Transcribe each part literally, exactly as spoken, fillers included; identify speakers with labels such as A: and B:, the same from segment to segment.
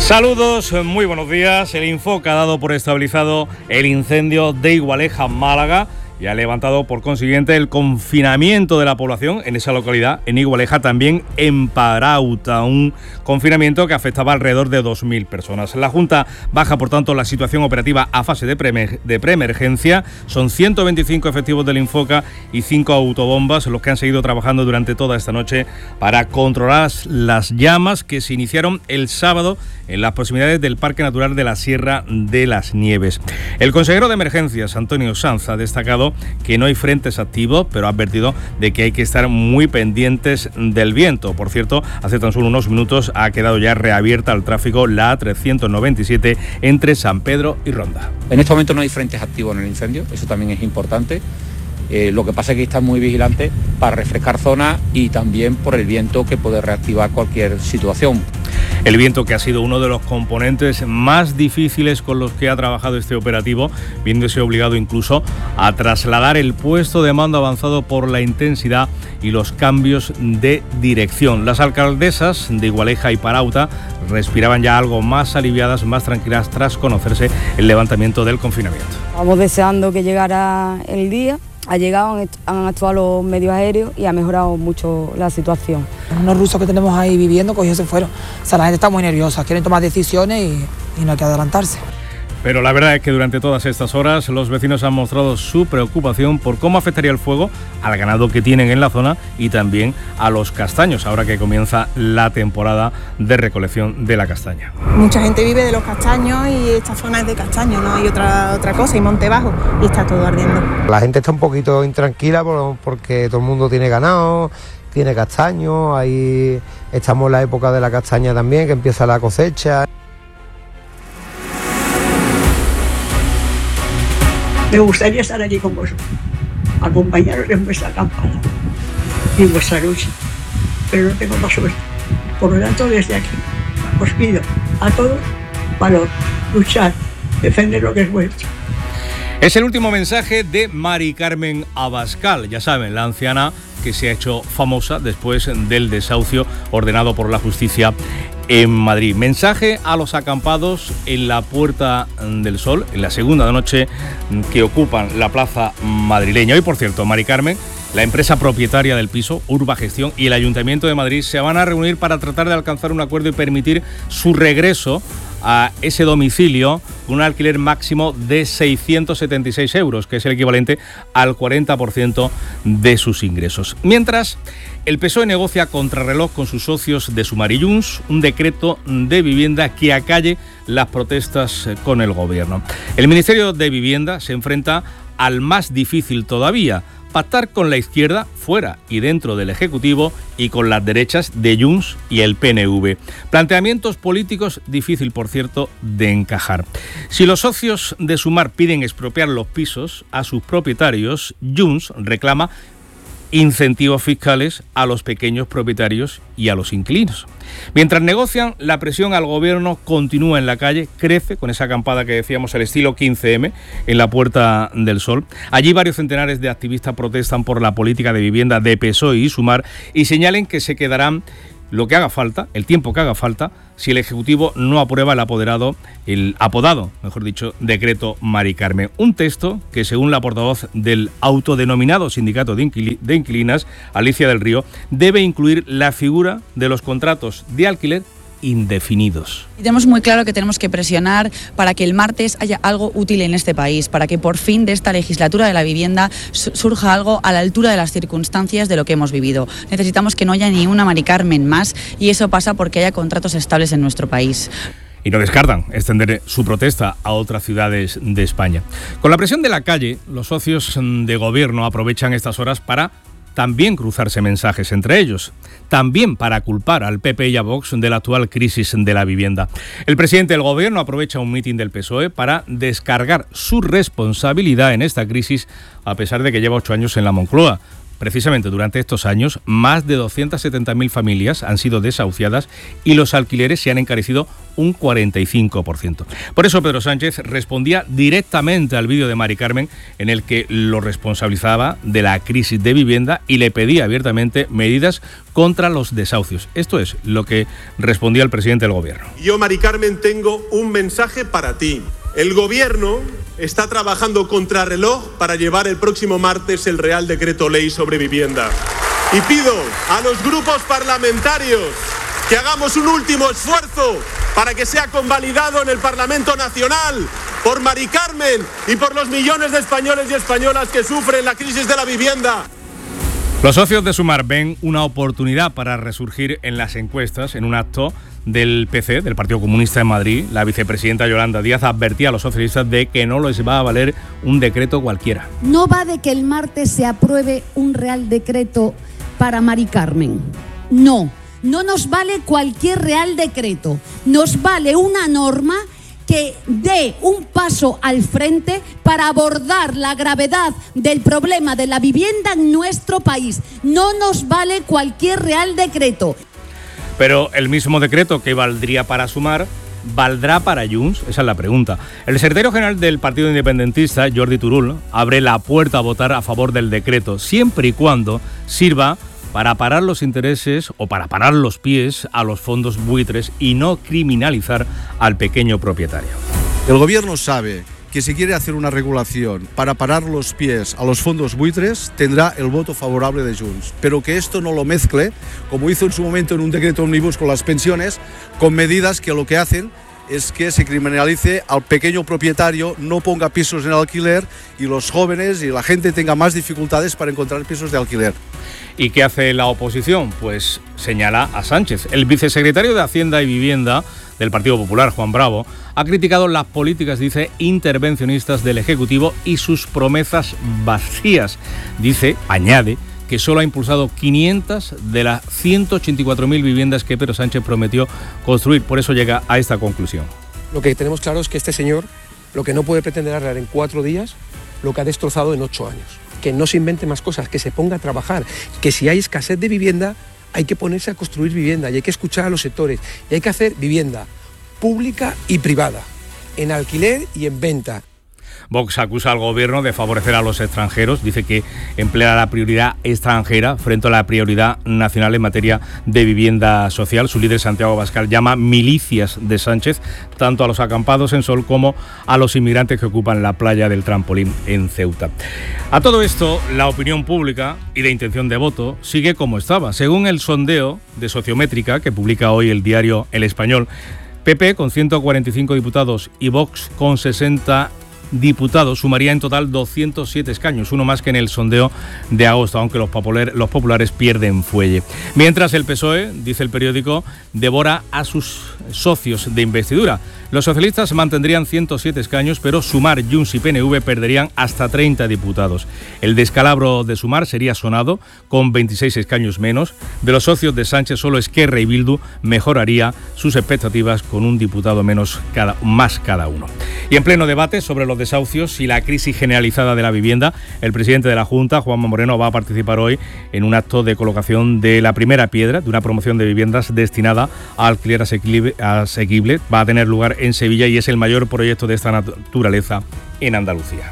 A: Saludos, muy buenos días. El Infoca ha dado por estabilizado el incendio de Igualeja, Málaga, y ha levantado por consiguiente el confinamiento de la población en esa localidad, en Igualeja, también en Parauta, un confinamiento que afectaba alrededor de dos mil personas. La Junta baja, por tanto, la situación operativa a fase de, pre de preemergencia. Son ciento veinticinco efectivos del Infoca y cinco autobombas los que han seguido trabajando durante toda esta noche para controlar las llamas que se iniciaron el sábado en las proximidades del Parque Natural de la Sierra de las Nieves. El consejero de Emergencias, Antonio Sanz, ha destacado que no hay frentes activos, pero ha advertido de que hay que estar muy pendientes del viento. Por cierto, hace tan solo unos minutos ha quedado ya reabierta al tráfico la A trescientos noventa y siete entre San Pedro y Ronda.
B: En este momento no hay frentes activos en el incendio, eso también es importante. Eh, lo que pasa es que están muy vigilantes para refrescar zonas y también por el viento que puede reactivar cualquier situación.
A: El viento, que ha sido uno de los componentes más difíciles con los que ha trabajado este operativo, viéndose obligado incluso a trasladar el puesto de mando avanzado por la intensidad y los cambios de dirección. Las alcaldesas de Igualeja y Parauta respiraban ya algo más aliviadas, más tranquilas tras conocerse el levantamiento del confinamiento.
C: Vamos deseando que llegara el día. Ha llegado, han actuado los medios aéreos y ha mejorado mucho la situación.
D: Unos rusos que tenemos ahí viviendo, cogidos se fueron. O sea, la gente está muy nerviosa, quieren tomar decisiones y, y no hay que adelantarse.
A: Pero la verdad es que durante todas estas horas los vecinos han mostrado su preocupación por cómo afectaría el fuego al ganado que tienen en la zona y también a los castaños, ahora que comienza la temporada de recolección de la castaña.
E: Mucha gente vive de los castaños y esta zona es de castaños, no hay otra, otra cosa, y monte bajo, y está todo ardiendo.
F: La gente está un poquito intranquila porque todo el mundo tiene ganado, tiene castaños, ahí estamos en la época de la castaña también, que empieza la cosecha.
G: Me gustaría estar allí con vosotros, acompañaros en vuestra campana y en vuestra lucha, pero no tengo más suerte. Por lo tanto, desde aquí os pido a todos valor, luchar, defender lo que es vuestro.
A: Es el último mensaje de Mari Carmen Abascal, ya saben, la anciana que se ha hecho famosa después del desahucio ordenado por la justicia en Madrid. Mensaje a los acampados en la Puerta del Sol, en la segunda noche que ocupan la plaza madrileña. Hoy, por cierto, Mari Carmen, la empresa propietaria del piso, Urba Gestión, y el Ayuntamiento de Madrid se van a reunir para tratar de alcanzar un acuerdo y permitir su regreso a ese domicilio con un alquiler máximo de seiscientos setenta y seis euros, que es el equivalente al cuarenta por ciento de sus ingresos. Mientras, el P S O E negocia contrarreloj con sus socios de Sumar y Junts un decreto de vivienda que acalle las protestas con el gobierno. El Ministerio de Vivienda se enfrenta al más difícil todavía: pactar con la izquierda fuera y dentro del Ejecutivo y con las derechas de Junts y el P N V. Planteamientos políticos difícil, por cierto, de encajar. Si los socios de Sumar piden expropiar los pisos a sus propietarios, Junts reclama incentivos fiscales a los pequeños propietarios y a los inquilinos. Mientras negocian, la presión al gobierno continúa en la calle, crece con esa acampada que decíamos al estilo quince eme en la Puerta del Sol. Allí varios centenares de activistas protestan por la política de vivienda de P S O E y Sumar y señalen que se quedarán lo que haga falta, el tiempo que haga falta, si el Ejecutivo no aprueba el apoderado, el apodado, mejor dicho, decreto Mari Carmen. Un texto que, según la portavoz del autodenominado sindicato de, inquil- de inquilinas, Alicia del Río, debe incluir la figura de los contratos de alquiler indefinidos.
H: Tenemos muy claro que tenemos que presionar para que el martes haya algo útil en este país, para que por fin de esta legislatura de la vivienda surja algo a la altura de las circunstancias de lo que hemos vivido. Necesitamos que no haya ni una Mari Carmen más, y eso pasa porque haya contratos estables en nuestro país.
A: Y no descartan extender su protesta a otras ciudades de España. Con la presión de la calle, los socios de gobierno aprovechan estas horas para también cruzarse mensajes entre ellos, también para culpar al P P y a Vox de la actual crisis de la vivienda. El presidente del gobierno aprovecha un mitin del P S O E para descargar su responsabilidad en esta crisis, a pesar de que lleva ocho años en la Moncloa. Precisamente durante estos años, más de doscientas setenta mil familias han sido desahuciadas y los alquileres se han encarecido un cuarenta y cinco por ciento. Por eso Pedro Sánchez respondía directamente al vídeo de Mari Carmen en el que lo responsabilizaba de la crisis de vivienda y le pedía abiertamente medidas contra los desahucios. Esto es lo que respondía el presidente del Gobierno.
I: Yo, Mari Carmen, tengo un mensaje para ti. El Gobierno está trabajando contrarreloj para llevar el próximo martes el Real Decreto Ley sobre vivienda. Y pido a los grupos parlamentarios que hagamos un último esfuerzo para que sea convalidado en el Parlamento Nacional por Mari Carmen y por los millones de españoles y españolas que sufren la crisis de la vivienda.
A: Los socios de Sumar ven una oportunidad para resurgir en las encuestas. En un acto del P C, del Partido Comunista de Madrid, la vicepresidenta Yolanda Díaz advertía a los socialistas de que no les va a valer un decreto cualquiera.
J: No va de que el martes se apruebe un Real Decreto para Mari Carmen. No, no nos vale cualquier Real Decreto. Nos vale una norma que dé un paso al frente para abordar la gravedad del problema de la vivienda en nuestro país. No nos vale cualquier Real Decreto.
A: Pero el mismo decreto que valdría para Sumar, ¿valdrá para Junts? Esa es la pregunta. El secretario general del Partido Independentista, Jordi Turull, abre la puerta a votar a favor del decreto, siempre y cuando sirva para parar los intereses o para parar los pies a los fondos buitres y no criminalizar al pequeño propietario.
K: El Gobierno sabe que si quiere hacer una regulación para parar los pies a los fondos buitres, tendrá el voto favorable de Junts, pero que esto no lo mezcle, como hizo en su momento en un decreto ómnibus con las pensiones, con medidas que lo que hacen es que se criminalice al pequeño propietario, no ponga pisos en alquiler y los jóvenes y la gente tenga más dificultades para encontrar pisos de alquiler.
A: ¿Y qué hace la oposición? Pues señala a Sánchez. El vicesecretario de Hacienda y Vivienda del Partido Popular, Juan Bravo, ha criticado las políticas, dice, intervencionistas del Ejecutivo y sus promesas vacías. Dice, añade, que solo ha impulsado quinientas de las ciento ochenta y cuatro mil viviendas que Pedro Sánchez prometió construir. Por eso llega a esta conclusión.
L: Lo que tenemos claro es que este señor lo que no puede pretender arreglar en cuatro días lo que ha destrozado en ocho años. Que no se invente más cosas, que se ponga a trabajar, que si hay escasez de vivienda hay que ponerse a construir vivienda y hay que escuchar a los sectores y hay que hacer vivienda pública y privada, en alquiler y en venta.
A: Vox acusa al Gobierno de favorecer a los extranjeros, dice que emplea la prioridad extranjera frente a la prioridad nacional en materia de vivienda social. Su líder, Santiago Abascal, llama milicias de Sánchez tanto a los acampados en Sol como a los inmigrantes que ocupan la playa del Trampolín en Ceuta. A todo esto, la opinión pública y la intención de voto sigue como estaba. Según el sondeo de Sociométrica que publica hoy el diario El Español, P P con ciento cuarenta y cinco diputados y Vox con sesenta diputados sumaría en total doscientos siete escaños, uno más que en el sondeo de agosto, aunque los, popular, los populares pierden fuelle. Mientras el P S O E, dice el periódico, devora a sus socios de investidura. Los socialistas mantendrían ciento siete escaños, pero Sumar, Junts y P N V perderían hasta treinta diputados. El descalabro de Sumar sería sonado, con veintiséis escaños menos. De los socios de Sánchez, solo Esquerra y Bildu mejoraría sus expectativas con un diputado menos cada, más cada uno. Y en pleno debate sobre los desahucios y la crisis generalizada de la vivienda, el presidente de la Junta, Juanma Moreno, va a participar hoy en un acto de colocación de la primera piedra de una promoción de viviendas destinada a alquiler asequible. asequible. Va a tener lugar en Sevilla y es el mayor proyecto de esta naturaleza en Andalucía.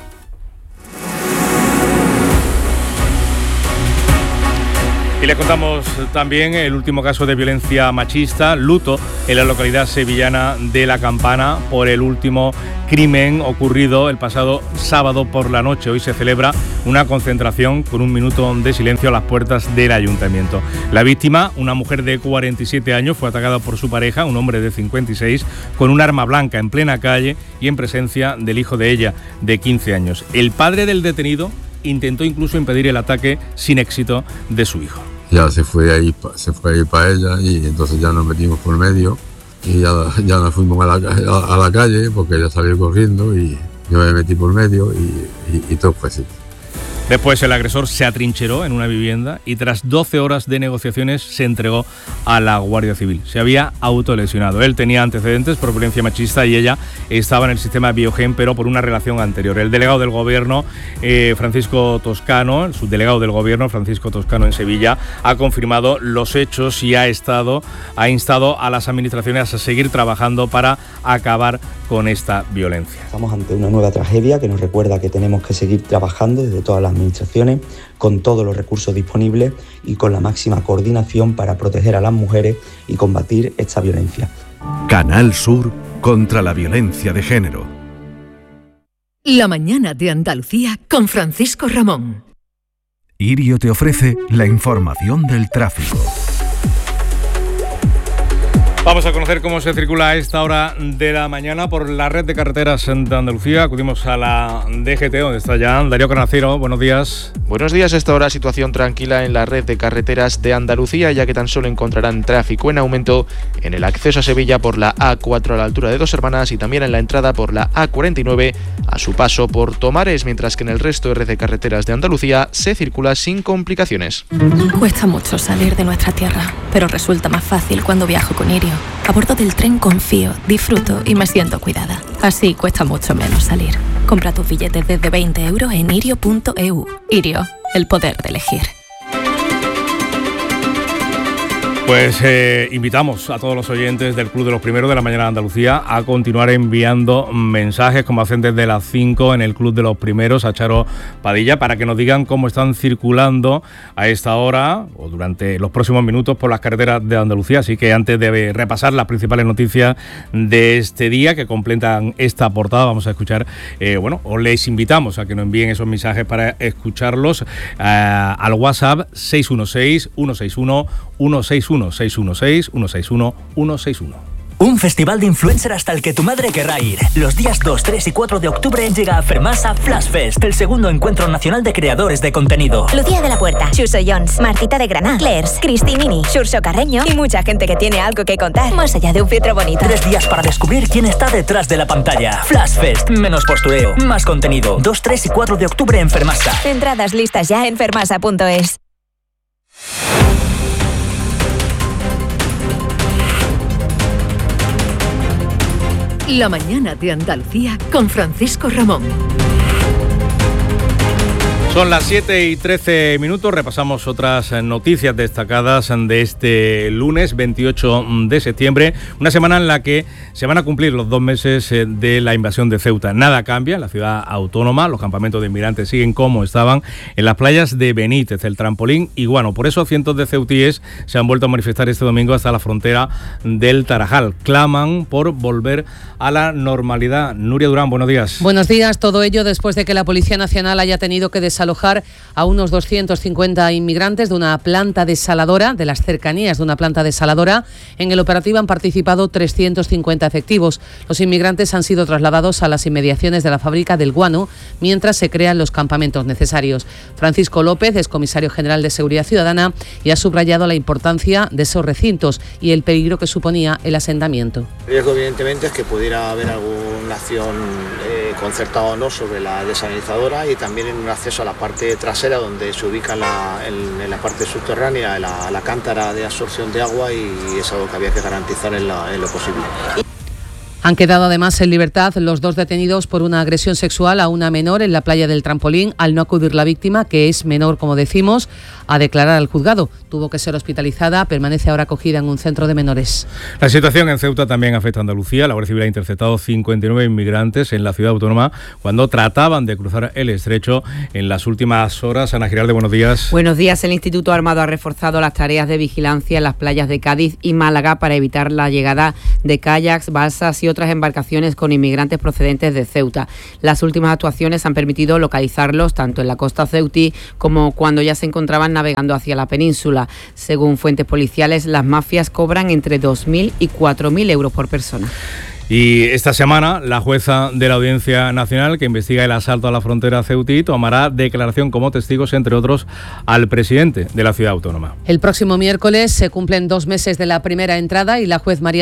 A: Y les contamos también el último caso de violencia machista, luto en la localidad sevillana de La Campana por el último crimen ocurrido el pasado sábado por la noche. Hoy se celebra una concentración con un minuto de silencio a las puertas del ayuntamiento. La víctima, una mujer de cuarenta y siete años, fue atacada por su pareja, un hombre de cincuenta y seis, con un arma blanca en plena calle y en presencia del hijo de ella, de quince años. El padre del detenido intentó incluso impedir el ataque sin éxito de su hijo.
M: Ya se fue ahí, se fue ahí para ella y entonces ya nos metimos por medio y ya, ya nos fuimos a la, a, a la calle porque ella salió corriendo y yo me metí por medio y, y, y todo fue así.
A: Después el agresor se atrincheró en una vivienda y tras doce horas de negociaciones se entregó a la Guardia Civil. Se había autolesionado. Él tenía antecedentes por violencia machista y ella estaba en el sistema Biogen, pero por una relación anterior. El delegado del Gobierno, eh, Francisco Toscano, el subdelegado del Gobierno, Francisco Toscano en Sevilla, ha confirmado los hechos y ha estado, ha instado a las administraciones a seguir trabajando para acabar con esta violencia.
N: Estamos ante una nueva tragedia que nos recuerda que tenemos que seguir trabajando desde todas las administraciones, con todos los recursos disponibles y con la máxima coordinación para proteger a las mujeres y combatir esta violencia.
O: Canal Sur contra la violencia de género.
P: La mañana de Andalucía con Francisco Ramón.
O: Irio te ofrece la información del tráfico.
A: Vamos a conocer cómo se circula a esta hora de la mañana por la red de carreteras de Andalucía. Acudimos a la D G T, donde está ya Darío Carnacero. Buenos días.
Q: Buenos días. A esta hora situación tranquila en la red de carreteras de Andalucía, ya que tan solo encontrarán tráfico en aumento en el acceso a Sevilla por la A cuatro a la altura de Dos Hermanas y también en la entrada por la A cuarenta y nueve a su paso por Tomares, mientras que en el resto de red de carreteras de Andalucía se circula sin complicaciones.
R: Cuesta mucho salir de nuestra tierra, pero resulta más fácil cuando viajo con Irio. A bordo del tren confío, disfruto y me siento cuidada. Así cuesta mucho menos salir. Compra tus billetes desde veinte euros en irio punto e u. Irio, el poder de elegir.
A: Pues eh, invitamos a todos los oyentes del Club de los Primeros de la Mañana de Andalucía a continuar enviando mensajes, como hacen desde las cinco en el Club de los Primeros, a Charo Padilla, para que nos digan cómo están circulando a esta hora o durante los próximos minutos por las carreteras de Andalucía. Así que antes de repasar las principales noticias de este día que completan esta portada, vamos a escuchar, eh, bueno, os les invitamos a que nos envíen esos mensajes para escucharlos eh, al WhatsApp seis uno seis, uno seis uno, uno seis uno. seis uno seis, uno seis uno, uno seis uno.
S: Un festival de influencer hasta el que tu madre querrá ir. Los días dos, tres y cuatro de octubre llega a Fermasa Flash Fest, el segundo encuentro nacional de creadores de contenido.
T: Lucía de la Puerta, Xuso Jones, Martita de Granada, Clairs, Cristinini, Xurxo Carreño y mucha gente que tiene algo que contar, más allá de un filtro bonito.
S: Tres días para descubrir quién está detrás de la pantalla. Flash Fest, menos postureo, más contenido. dos, tres y cuatro de octubre en Fermasa.
T: Entradas listas ya en fermasa punto es.
P: La mañana de Andalucía con Francisco Ramón.
A: Son las siete y trece minutos, repasamos otras noticias destacadas de este lunes veintiocho de septiembre, una semana en la que se van a cumplir los dos meses de la invasión de Ceuta. Nada cambia en la ciudad autónoma, los campamentos de inmigrantes siguen como estaban en las playas de Benítez, el Trampolín y Guano. Por eso cientos de ceutíes se han vuelto a manifestar este domingo hasta la frontera del Tarajal. Claman por volver a la normalidad. Nuria Durán, buenos días.
U: Buenos días, todo ello después de que la Policía Nacional haya tenido que desalojar a unos doscientos cincuenta inmigrantes de una planta desaladora, de las cercanías de una planta desaladora. En el operativo han participado trescientos cincuenta efectivos. Los inmigrantes han sido trasladados a las inmediaciones de la fábrica del Guano, mientras se crean los campamentos necesarios. Francisco López es comisario general de Seguridad Ciudadana y ha subrayado la importancia de esos recintos y el peligro que suponía el asentamiento.
V: El riesgo, evidentemente, es que pudiera haber alguna acción eh, concertada o no sobre la desalinizadora y también en un acceso a la parte trasera donde se ubica la, en, en la parte subterránea la, la cántara de absorción de agua y es algo que había que garantizar en, la, en lo posible.
U: Han quedado además en libertad los dos detenidos por una agresión sexual a una menor en la playa del Trampolín, al no acudir la víctima, que es menor, como decimos, a declarar al juzgado. Tuvo que ser hospitalizada, permanece ahora acogida en un centro de menores.
A: La situación en Ceuta también afecta a Andalucía. La Guardia Civil ha interceptado cincuenta y nueve inmigrantes en la ciudad autónoma cuando trataban de cruzar el estrecho en las últimas horas. Ana Giralde, buenos días.
W: Buenos días. El Instituto Armado ha reforzado las tareas de vigilancia en las playas de Cádiz y Málaga para evitar la llegada de kayaks, balsas y otras embarcaciones con inmigrantes procedentes de Ceuta. Las últimas actuaciones han permitido localizarlos tanto en la costa ceutí como cuando ya se encontraban navegando hacia la península. Según fuentes policiales, las mafias cobran entre dos mil y cuatro mil euros por persona.
A: Y esta semana, la jueza de la Audiencia Nacional, que investiga el asalto a la frontera ceutí, tomará declaración como testigos, entre otros, al presidente de la ciudad autónoma.
U: El próximo miércoles se cumplen dos meses de la primera entrada y la juez María Tan-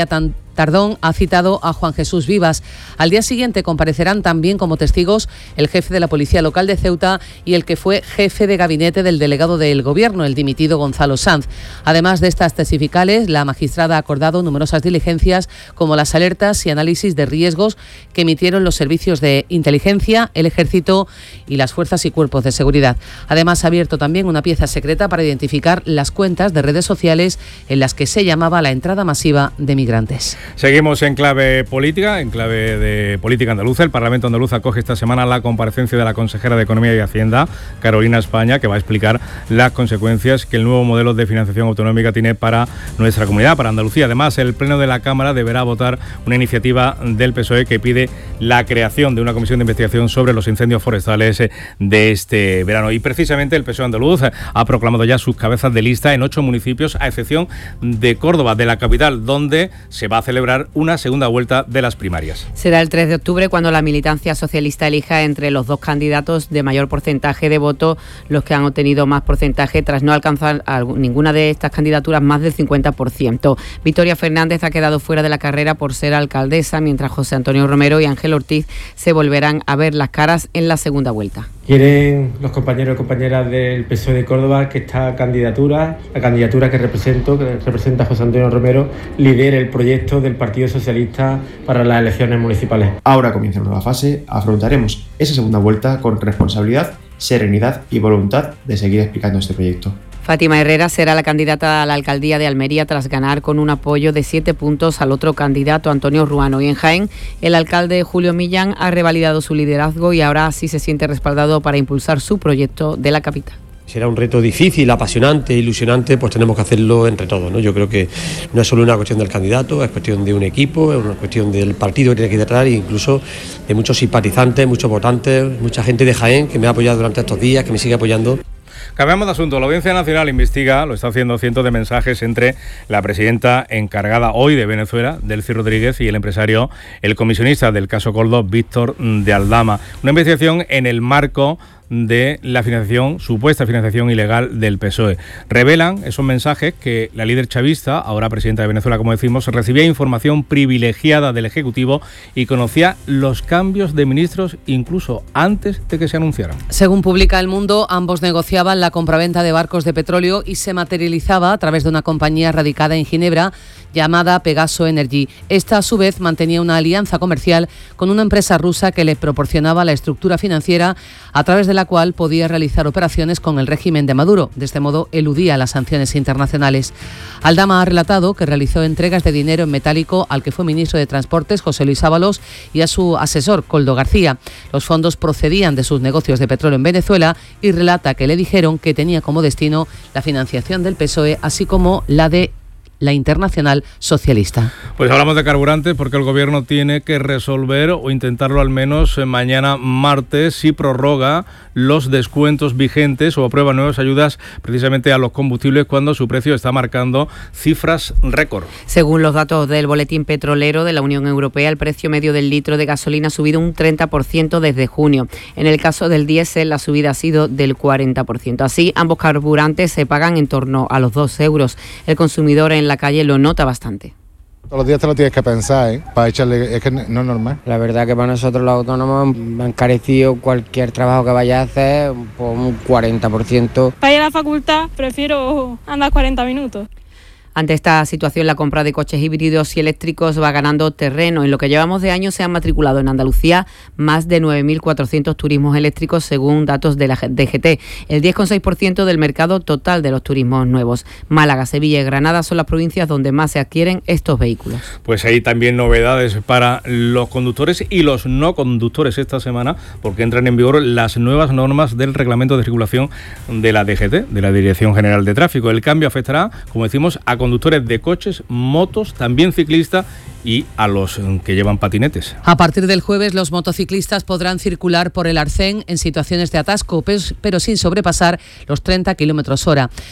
U: Tardón ha citado a Juan Jesús Vivas. Al día siguiente comparecerán también como testigos el jefe de la Policía Local de Ceuta y el que fue jefe de gabinete del delegado del Gobierno, el dimitido Gonzalo Sanz. Además de estas testificales, la magistrada ha acordado numerosas diligencias como las alertas y análisis de riesgos que emitieron los servicios de inteligencia, el Ejército y las fuerzas y cuerpos de seguridad. Además, ha abierto también una pieza secreta para identificar las cuentas de redes sociales en las que se llamaba la entrada masiva de migrantes.
A: Seguimos en clave política, en clave de política andaluza. El Parlamento andaluz acoge esta semana la comparecencia de la consejera de Economía y Hacienda, Carolina España, que va a explicar las consecuencias que el nuevo modelo de financiación autonómica tiene para nuestra comunidad, para Andalucía. Además, el Pleno de la Cámara deberá votar una iniciativa del P S O E que pide la creación de una comisión de investigación sobre los incendios forestales de este verano. Y precisamente el P S O E andaluz ha proclamado ya sus cabezas de lista en ocho municipios, a excepción de Córdoba, de la capital, donde se va a celebrar una segunda vuelta de las primarias.
W: Será el tres de octubre cuando la militancia socialista elija entre los dos candidatos de mayor porcentaje de votos, los que han obtenido más porcentaje tras no alcanzar a ninguna de estas candidaturas más del cincuenta por ciento. Victoria Fernández ha quedado fuera de la carrera por ser alcaldesa, mientras José Antonio Romero y Ángel Ortiz se volverán a ver las caras en la segunda vuelta.
B: Quieren los compañeros y compañeras del P S O E de Córdoba que esta candidatura, la candidatura que represento, que representa a José Antonio Romero, lidere el proyecto del Partido Socialista para las elecciones municipales.
C: Ahora comienza una nueva fase, afrontaremos esa segunda vuelta con responsabilidad, serenidad y voluntad de seguir explicando este proyecto.
W: Fátima Herrera será la candidata a la alcaldía de Almería tras ganar con un apoyo de siete puntos al otro candidato, Antonio Ruano. Y en Jaén, el alcalde Julio Millán ha revalidado su liderazgo y ahora sí se siente respaldado para impulsar su proyecto de la capital.
D: Será un reto difícil, apasionante, ilusionante, pues tenemos que hacerlo entre todos, ¿no? Yo creo que no es solo una cuestión del candidato, es cuestión de un equipo, es una cuestión del partido que tiene que liderar e incluso de muchos simpatizantes, muchos votantes, mucha gente de Jaén que me ha apoyado durante estos días, que me sigue apoyando.
A: Cambiamos de asunto. La Audiencia Nacional investiga, lo está haciendo, cientos de mensajes entre la presidenta encargada hoy de Venezuela, Delcy Rodríguez, y el empresario, el comisionista del caso Koldo, Víctor de Aldama. Una investigación en el marco de la financiación, supuesta financiación ilegal del P S O E. Revelan esos mensajes que la líder chavista, ahora presidenta de Venezuela, como decimos, recibía información privilegiada del Ejecutivo y conocía los cambios de ministros incluso antes de que se anunciaran.
U: Según publica El Mundo, ambos negociaban la compraventa de barcos de petróleo y se materializaba a través de una compañía radicada en Ginebra llamada Pegaso Energy. Esta, a su vez, mantenía una alianza comercial con una empresa rusa que le proporcionaba la estructura financiera a través de la cual podía realizar operaciones con el régimen de Maduro. De este modo, eludía las sanciones internacionales. Aldama ha relatado que realizó entregas de dinero en metálico al que fue ministro de Transportes, José Luis Ábalos, y a su asesor, Koldo García. Los fondos procedían de sus negocios de petróleo en Venezuela y relata que le dijeron que tenía como destino la financiación del P S O E, así como la de la Internacional Socialista.
A: Pues hablamos de carburantes porque el Gobierno tiene que resolver, o intentarlo al menos mañana martes, si prorroga los descuentos vigentes o aprueba nuevas ayudas precisamente a los combustibles cuando su precio está marcando cifras récord.
W: Según los datos del Boletín Petrolero de la Unión Europea, el precio medio del litro de gasolina ha subido un treinta por ciento desde junio. En el caso del diésel, la subida ha sido del cuarenta por ciento. Así, ambos carburantes se pagan en torno a los dos euros. El consumidor en la calle lo nota bastante.
X: Todos los días te lo tienes que pensar, ¿eh? Para echarle, es que no es normal.
Y: La verdad que para nosotros los autónomos me han encarecido cualquier trabajo que vaya a hacer por un cuarenta por ciento.
Z: Para ir a la facultad prefiero andar cuarenta minutos.
W: Ante esta situación, la compra de coches híbridos y eléctricos va ganando terreno. En lo que llevamos de año se han matriculado en Andalucía más de nueve mil cuatrocientos turismos eléctricos según datos de la D G T, el diez coma seis por ciento del mercado total de los turismos nuevos. Málaga, Sevilla y Granada son las provincias donde más se adquieren estos vehículos.
A: Pues hay también novedades para los conductores y los no conductores esta semana, porque entran en vigor las nuevas normas del reglamento de circulación de la D G T, de la Dirección General de Tráfico. El cambio afectará, como decimos, a conductores de coches, motos, también ciclistas y a los que llevan patinetes.
U: A partir del jueves, los motociclistas podrán circular por el Arcén en situaciones de atasco, pero sin sobrepasar los treinta kilómetros hora.